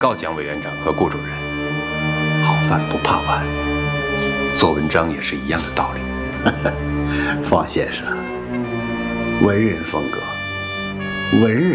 告蒋委员长和顾主任，好饭不怕晚，做文章也是一样的道理。 方先生，文人风格，文人。